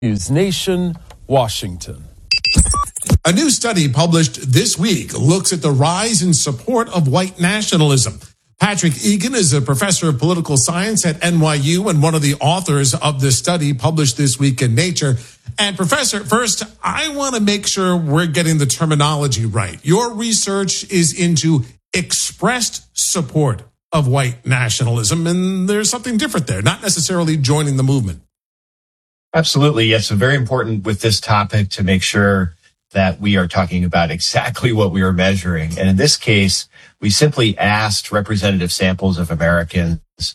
News Nation, Washington. A new study published this week looks at the rise in support of white nationalism. Patrick Egan is a professor of political science at NYU and one of the authors of the study published this week in Nature. And Professor, first, I want to make sure we're getting the terminology right. Your research is into expressed support of white nationalism, and there's something different there, not necessarily joining the movement. Absolutely. Yes. So very important with this topic to make sure that we are talking about exactly what we are measuring. And in this case, we simply asked representative samples of Americans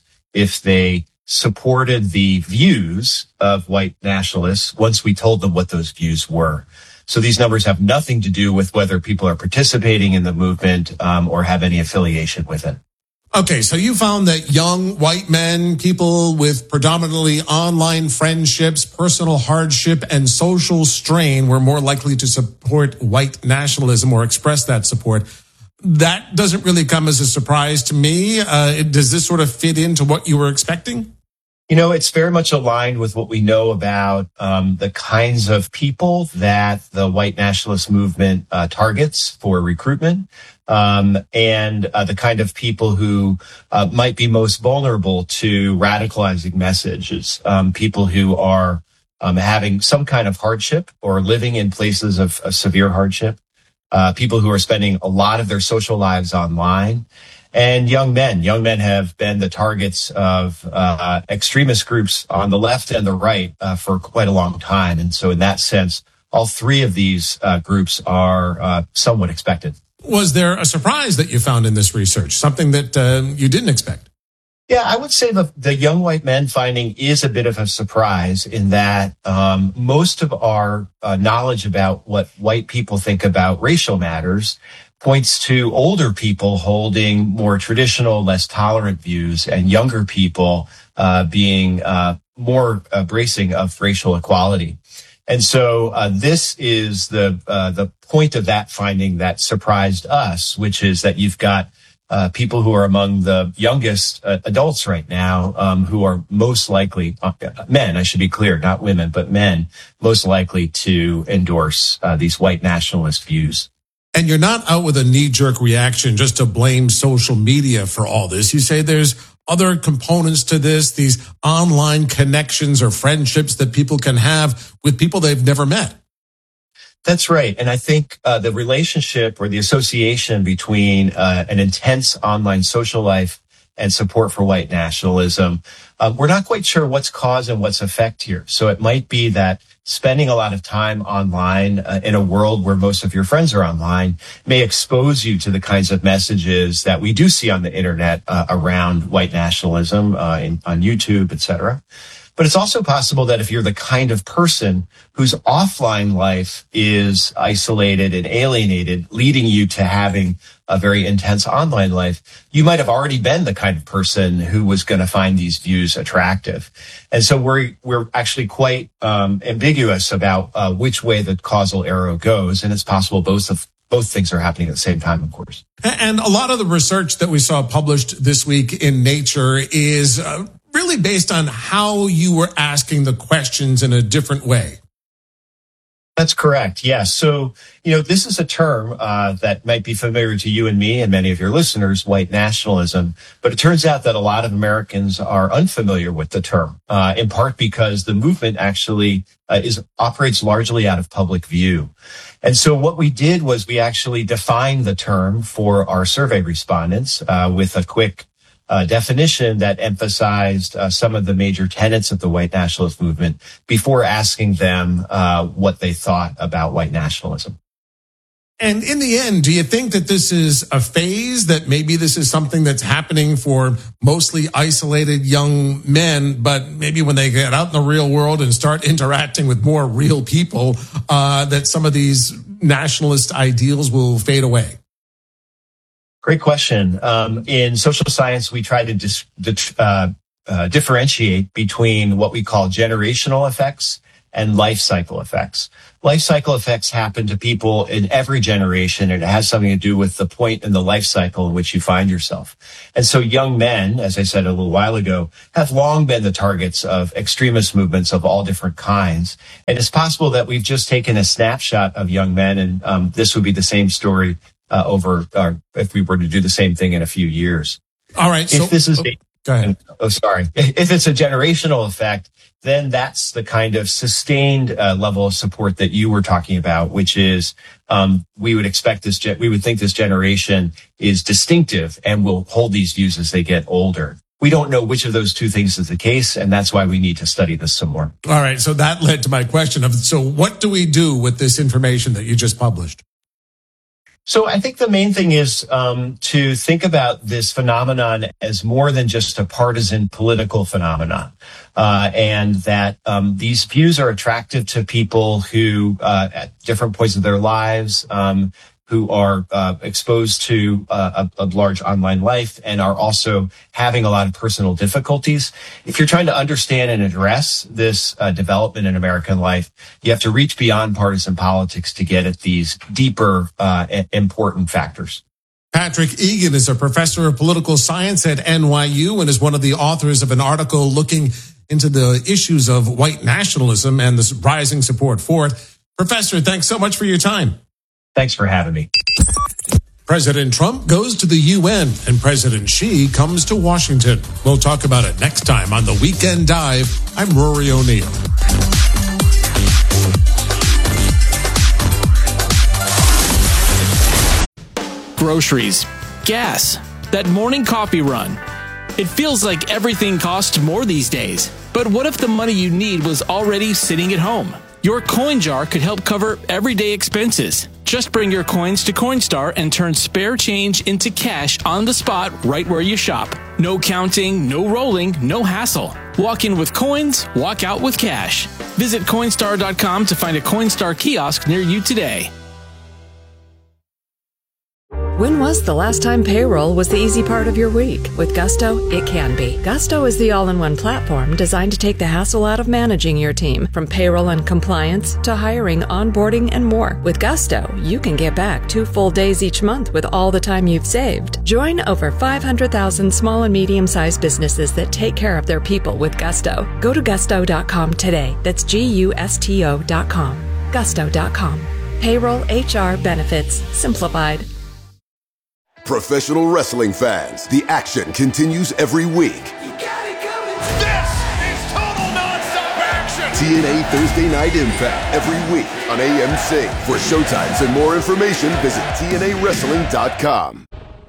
if they supported the views of white nationalists once we told them what those views were. So these numbers have nothing to do with whether people are participating in the movement or have any affiliation with it. Okay, so you found that young white men, people with predominantly online friendships, personal hardship, and social strain were more likely to support white nationalism or express that support. That doesn't really come as a surprise to me. Does this sort of fit into what you were expecting? You know, it's very much aligned with what we know about the kinds of people that the white nationalist movement targets for recruitment. And the kind of people who might be most vulnerable to radicalizing messages, people who are having some kind of hardship or living in places of severe hardship, people who are spending a lot of their social lives online, and young men. Young men have been the targets of extremist groups on the left and the right for quite a long time. And so in that sense, all three of these groups are somewhat expected. Was there a surprise that you found in this research, something that you didn't expect? Yeah, I would say the young white men finding is a bit of a surprise in that most of our knowledge about what white people think about racial matters points to older people holding more traditional, less tolerant views, and younger people being more embracing of racial equality. And so this is the point of that finding that surprised us, which is that you've got people who are among the youngest adults right now who are most likely, men, I should be clear, not women, but men, most likely to endorse these white nationalist views. And you're not out with a knee-jerk reaction just to blame social media for all this. You say there's other components to this, these online connections or friendships that people can have with people they've never met. That's right. And I think the relationship or the association between an intense online social life and support for white nationalism, we're not quite sure what's cause and what's effect here. So it might be that spending a lot of time online in a world where most of your friends are online may expose you to the kinds of messages that we do see on the internet around white nationalism on YouTube, et cetera. But it's also possible that if you're the kind of person whose offline life is isolated and alienated, leading you to having a very intense online life, you might have already been the kind of person who was going to find these views attractive. And so we're actually quite ambiguous about which way the causal arrow goes. And it's possible both things are happening at the same time, of course. And a lot of the research that we saw published this week in Nature is really based on how you were asking the questions in a different way. That's correct. Yes. So, this is a term that might be familiar to you and me and many of your listeners, white nationalism. But it turns out that a lot of Americans are unfamiliar with the term, in part because the movement actually operates largely out of public view. And so what we did was we actually defined the term for our survey respondents with a quick definition that emphasized some of the major tenets of the white nationalist movement before asking them what they thought about white nationalism. And in the end, do you think that this is a phase, that maybe this is something that's happening for mostly isolated young men, but maybe when they get out in the real world and start interacting with more real people, that some of these nationalist ideals will fade away? Great question. In social science, we try to differentiate between what we call generational effects and life cycle effects. Life cycle effects happen to people in every generation, and it has something to do with the point in the life cycle in which you find yourself. And so young men, as I said a little while ago, have long been the targets of extremist movements of all different kinds. And it's possible that we've just taken a snapshot of young men, and this would be the same story if we were to do the same thing in a few years. All right. If this is go ahead. If it's a generational effect, then that's the kind of sustained level of support that you were talking about, which is we would think this generation is distinctive and will hold these views as they get older. We don't know which of those two things is the case, and that's why we need to study this some more. All right. So that led to my question so what do we do with this information that you just published? So I think the main thing is to think about this phenomenon as more than just a partisan political phenomenon, and that these views are attractive to people who, at different points of their lives, who are exposed to a large online life and are also having a lot of personal difficulties. If you're trying to understand and address this development in American life, you have to reach beyond partisan politics to get at these deeper, important factors. Patrick Egan is a professor of political science at NYU and is one of the authors of an article looking into the issues of white nationalism and the rising support for it. Professor, thanks so much for your time. Thanks for having me. President Trump goes to the UN and President Xi comes to Washington. We'll talk about it next time on The Weekend Dive. I'm Rory O'Neill. Groceries, gas, that morning coffee run. It feels like everything costs more these days. But what if the money you need was already sitting at home? Your coin jar could help cover everyday expenses. Just bring your coins to Coinstar and turn spare change into cash on the spot right where you shop. No counting, no rolling, no hassle. Walk in with coins, walk out with cash. Visit Coinstar.com to find a Coinstar kiosk near you today. When was the last time payroll was the easy part of your week? With Gusto, it can be. Gusto is the all-in-one platform designed to take the hassle out of managing your team, from payroll and compliance to hiring, onboarding, and more. With Gusto, you can get back 2 full days each month with all the time you've saved. Join over 500,000 small and medium-sized businesses that take care of their people with Gusto. Go to gusto.com today. That's GUSTO.com. Gusto.com. Payroll, HR, benefits, simplified. Professional wrestling fans, the action continues every week. You got it coming. This is total nonstop action. TNA Thursday Night Impact every week on AMC. For showtimes and more information, visit TNAWrestling.com.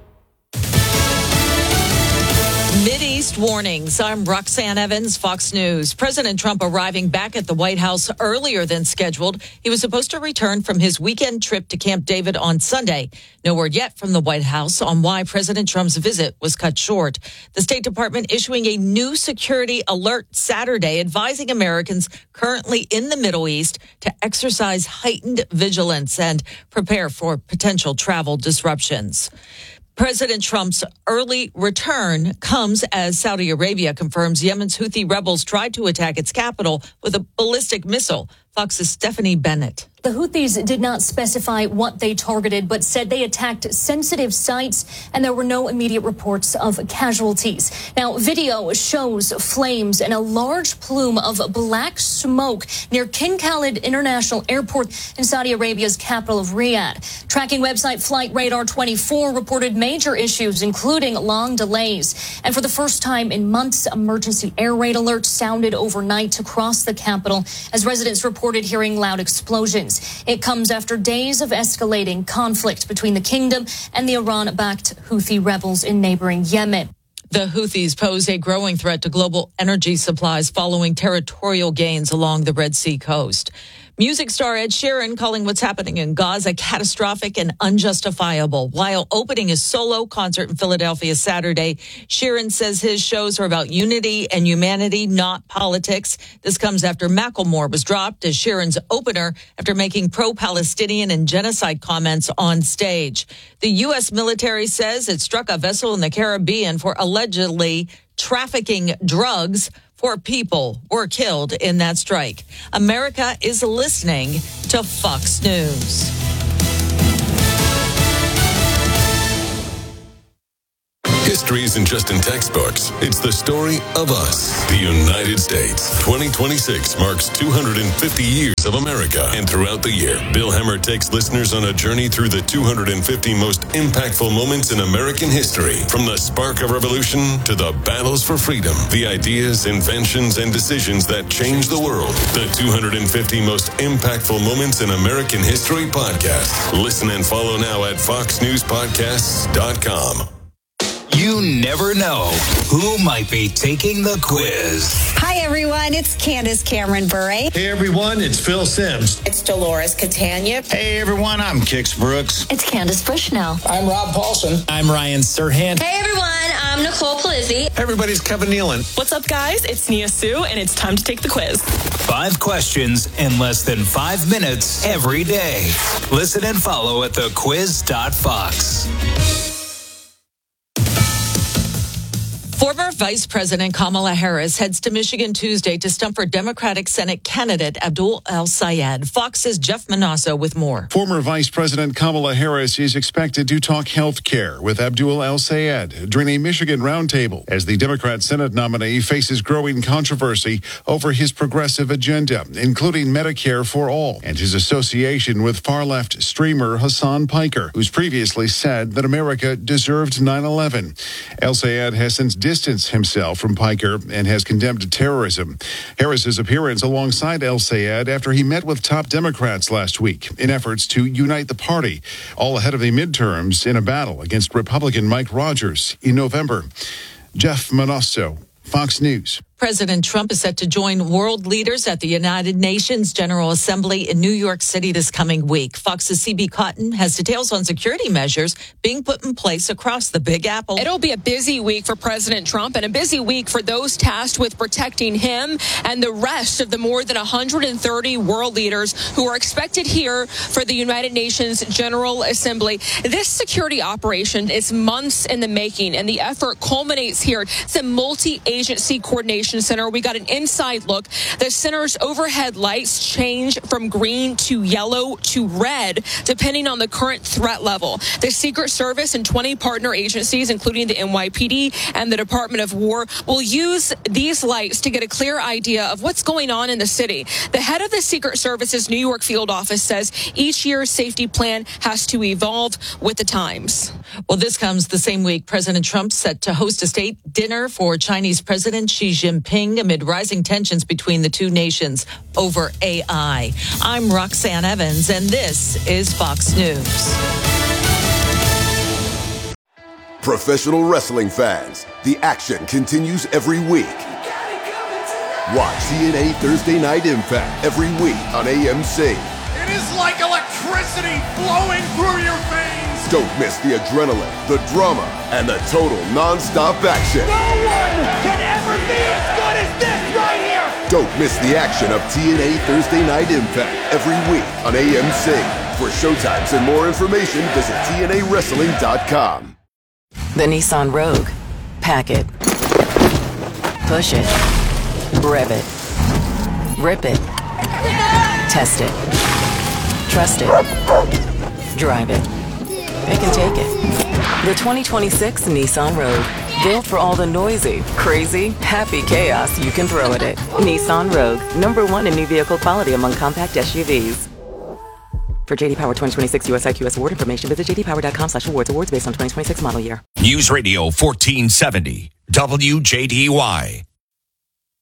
Mideast warnings. I'm Roxanne Evans, Fox News. President Trump arriving back at the White House earlier than scheduled. He was supposed to return from his weekend trip to Camp David on Sunday. No word yet from the White House on why President Trump's visit was cut short. The State Department issuing a new security alert Saturday, advising Americans currently in the Middle East to exercise heightened vigilance and prepare for potential travel disruptions. President Trump's early return comes as Saudi Arabia confirms Yemen's Houthi rebels tried to attack its capital with a ballistic missile. Fox's Stephanie Bennett. The Houthis did not specify what they targeted, but said they attacked sensitive sites, and there were no immediate reports of casualties. Now, video shows flames and a large plume of black smoke near King Khalid International Airport in Saudi Arabia's capital of Riyadh. Tracking website Flight Radar 24 reported major issues, including long delays. And for the first time in months, emergency air raid alerts sounded overnight across the capital as residents reported hearing loud explosions. It comes after days of escalating conflict between the kingdom and the Iran-backed Houthi rebels in neighboring Yemen. The Houthis pose a growing threat to global energy supplies following territorial gains along the Red Sea coast. Music star Ed Sheeran calling what's happening in Gaza catastrophic and unjustifiable. While opening his solo concert in Philadelphia Saturday, Sheeran says his shows are about unity and humanity, not politics. This comes after Macklemore was dropped as Sheeran's opener after making pro-Palestinian and genocide comments on stage. The U.S. military says it struck a vessel in the Caribbean for allegedly trafficking drugs. 4 people were killed in that strike. America is listening to Fox News. History isn't just in textbooks. It's the story of us, the United States. 2026 marks 250 years of America. And throughout the year, Bill Hemmer takes listeners on a journey through the 250 most impactful moments in American history. From the spark of revolution to the battles for freedom, the ideas, inventions, and decisions that changed the world. The 250 most impactful moments in American history podcast. Listen and follow now at foxnewspodcasts.com. You never know who might be taking the quiz. Hi, everyone. It's Candace Cameron Bure. Hey, everyone. It's Phil Sims. It's Dolores Catania. Hey, everyone. I'm Kix Brooks. It's Candace Bushnell. I'm Rob Paulson. I'm Ryan Serhant. Hey, everyone. I'm Nicole Palizzi. Everybody's Kevin Nealon. What's up, guys? It's Nia Sue, and it's time to take the quiz. 5 questions in less than 5 minutes every day. Listen and follow at thequiz.fox. Former Vice President Kamala Harris heads to Michigan Tuesday to stump for Democratic Senate candidate Abdul El-Sayed. Fox's Jeff Manasso with more. Former Vice President Kamala Harris is expected to talk health care with Abdul El-Sayed during a Michigan roundtable as the Democrat Senate nominee faces growing controversy over his progressive agenda, including Medicare for all and his association with far-left streamer Hassan Piker, who's previously said that America deserved 9/11. El-Sayed has since distanced himself from Piker and has condemned terrorism. Harris's appearance alongside El-Sayed after he met with top Democrats last week in efforts to unite the party, all ahead of the midterms in a battle against Republican Mike Rogers in November. Jeff Manasso, Fox News. President Trump is set to join world leaders at the United Nations General Assembly in New York City this coming week. Fox's CB Cotton has details on security measures being put in place across the Big Apple. It'll be a busy week for President Trump and a busy week for those tasked with protecting him and the rest of the more than 130 world leaders who are expected here for the United Nations General Assembly. This security operation is months in the making, and the effort culminates here. It's a multi-agency coordination center. We got an inside look. The center's overhead lights change from green to yellow to red, depending on the current threat level. The Secret Service and 20 partner agencies, including the NYPD and the Department of War, will use these lights to get a clear idea of what's going on in the city. The head of the Secret Service's New York field office says each year's safety plan has to evolve with the times. Well, this comes the same week President Trump set to host a state dinner for Chinese President Xi Jinping amid rising tensions between the two nations over AI. I'm Roxanne Evans, and this is Fox News. Professional wrestling fans, the action continues every week. Watch TNA Thursday Night Impact every week on AMC. It is like electricity flowing through your veins. Don't miss the adrenaline, the drama, and the total non-stop action. No one can ever be as good as this right here. Don't miss the action of TNA Thursday Night Impact every week on AMC. For showtimes and more information, visit TNAWrestling.com. The Nissan Rogue. Pack it. Push it. Rev it. Rip it. Test it. Trust it. Drive it. It can take it. The 2026 Nissan Rogue. Built for all the noisy, crazy, happy chaos you can throw at it. Nissan Rogue. #1 in new vehicle quality among compact SUVs. For JD Power 2026 US IQS award information, visit jdpower.com/awards. Awards based on 2026 model year. News Radio 1470, WJDY.